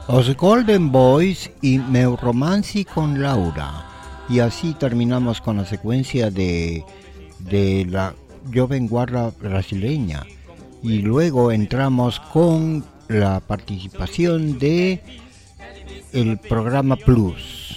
Los Golden Boys y Meu Romanci con Laura. Y así terminamos con la secuencia de la Jovem Guarda brasileña. Y luego entramos con la participación de el programa Plus.